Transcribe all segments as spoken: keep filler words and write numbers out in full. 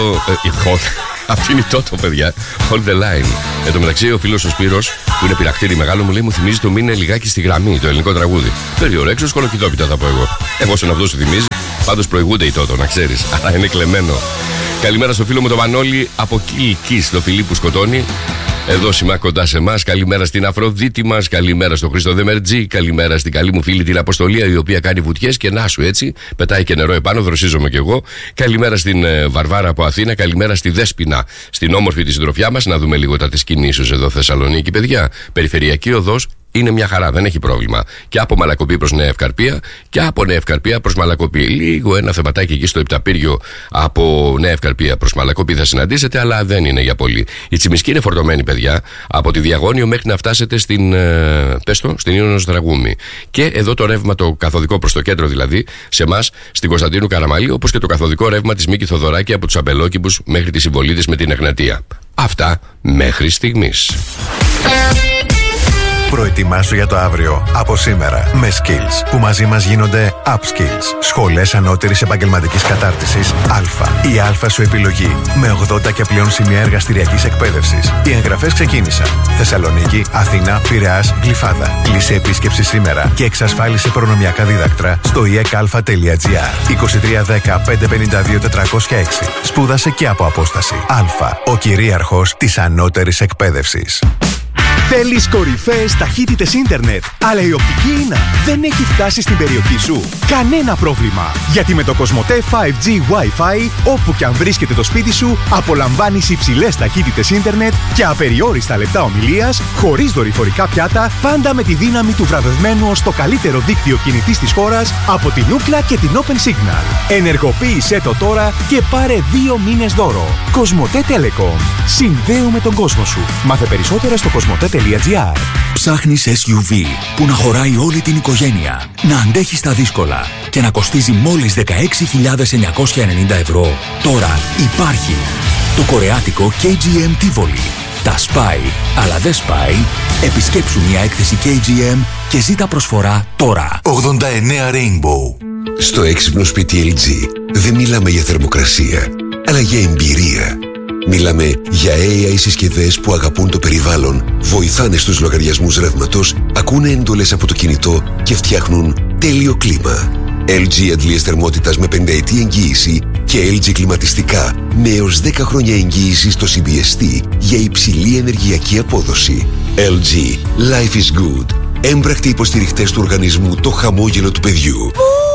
Αυτή είναι η Τότο, παιδιά. Hold the line. Εν τω μεταξύ, ο φίλος ο Σπύρος, που είναι πειρακτήρι μεγάλο, μου λέει: μου θυμίζει το μήνυμα λιγάκι στη γραμμή, το ελληνικό τραγούδι. Περιορέξω, σκολοκυδόπιτα θα πω εγώ. Εφόσον αυτό σου θυμίζει, πάντως προηγούνται οι Τότο, να ξέρεις. Αλλά είναι κλεμμένο. Καλημέρα στο φίλο μου τον Μανώλη από Κιλκής, το φιλί που σκοτώνει. Εδώ σημά κοντά σε εμάς. Καλημέρα στην Αφροδίτη μας. Καλημέρα στον Χρήστο Δεμερτζή. Καλημέρα στην καλή μου φίλη την Αποστολία, η οποία κάνει βουτιές και να σου έτσι. Πετάει και νερό επάνω, δροσίζομαι κι εγώ. Καλημέρα στην ε, Βαρβάρα από Αθήνα. Καλημέρα στη Δέσποινα, στην όμορφη τη συντροφιά μας. Να δούμε λίγο τα της κινήσεως εδώ Θεσσαλονίκη, παιδιά. Περιφερειακή οδός είναι μια χαρά, δεν έχει πρόβλημα. Και από Μαλακοπή προς Νέα Ευκαρπία και από Νέα Ευκαρπία προς Μαλακοπή. Λίγο ένα θεματάκι εκεί στο Επταπύργιο από Νέα Ευκαρπία προς Μαλακοπή θα συναντήσετε, αλλά δεν είναι για πολύ. Η Τσιμισκή είναι φορτωμένη, παιδιά, από τη Διαγώνιο μέχρι να φτάσετε στην, ε, πες το, στην Ίωνος Δραγούμη. Και εδώ το ρεύμα, το καθοδικό προς το κέντρο δηλαδή, σε εμάς, στην Κωνσταντίνου Καραμαλή, όπως και το καθοδικό ρεύμα της Μίκη Θοδωράκη από τους Αμπελόκημπους μέχρι τις Συμβολίδες με την Εγνατία. Αυτά μέχρι στιγμής. Προετοιμάσου για το αύριο από σήμερα με Skills, που μαζί μας γίνονται Upskills. Σχολές ανώτερης επαγγελματικής κατάρτισης Α. Η Α σου επιλογή με ογδόντα και πλέον σημεία εργαστηριακής εκπαίδευσης. Οι εγγραφές ξεκίνησαν. Θεσσαλονίκη, Αθήνα, Πειραιάς, Γλυφάδα. Κλείσε επίσκεψη σήμερα και εξασφάλισε προνομιακά δίδακτρα στο ι εκ α τελεία τζι άρ. είκοσι τρία δέκα πεντακόσια πενήντα δύο τετρακόσια έξι. Σπούδασε και από απόσταση. Α. Ο κυρίαρχος της ανώτερης εκπαίδευσης. Θέλεις κορυφαίες ταχύτητες ίντερνετ, αλλά η οπτική ίνα δεν έχει φτάσει στην περιοχή σου? Κανένα πρόβλημα, γιατί με το Κοσμοτέ φάιβ τζι Wi-Fi, όπου και αν βρίσκεται το σπίτι σου, απολαμβάνεις υψηλές ταχύτητες ίντερνετ και απεριόριστα λεπτά ομιλίας, χωρίς δορυφορικά πιάτα, πάντα με τη δύναμη του βραβευμένου ως το καλύτερο δίκτυο κινητής της χώρας από την Ookla και την Open Signal. Ενεργοποίησέ το τώρα και πάρε δύο μήνες δώρο. Κοσμοτέ Telecom. Συνδέουμε τον κόσμο σου. Μάθε περισσότερα στο κοσμοτέ τελεία τζι άρ. Ψάχνεις ες γιου βι που να χωράει όλη την οικογένεια, να αντέχει στα δύσκολα και να κοστίζει μόλις δεκαέξι χιλιάδες εννιακόσια ενενήντα ευρώ. Τώρα υπάρχει το κορεάτικο κέι τζι εμ Tivoli. Τα σπάει, αλλά δεν σπάει. Επισκέψου μια έκθεση κέι τζι εμ και ζήτα προσφορά τώρα. ογδόντα εννέα Rainbow. Στο έξυπνο σπίτι ελ τζι δεν μιλάμε για θερμοκρασία, αλλά για εμπειρία. Μιλάμε για έι άι συσκευές που αγαπούν το περιβάλλον, βοηθάνε στους λογαριασμούς ρεύματος, ακούνε εντολές από το κινητό και φτιάχνουν τέλειο κλίμα. ελ τζι αντλίες θερμότητας με πενταετή εγγύηση και ελ τζι κλιματιστικά με έως δέκα χρόνια εγγύηση στο σι μπι ες τι για υψηλή ενεργειακή απόδοση. ελ τζι. Life is good. Έμπρακτοι υποστηριχτές του οργανισμού Το Χαμόγελο του Παιδιού.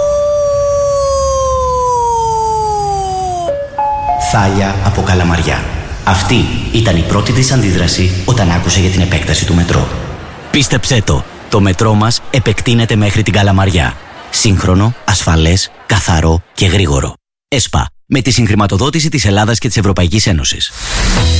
Θάλια από Καλαμαριά. Αυτή ήταν η πρώτη της αντίδραση όταν άκουσε για την επέκταση του μετρό. Πίστεψέ το, το μετρό μας επεκτείνεται μέχρι την Καλαμαριά. Σύγχρονο, ασφαλές, καθαρό και γρήγορο. ΕΣΠΑ, με τη συγχρηματοδότηση της Ελλάδας και της Ευρωπαϊκής Ένωσης.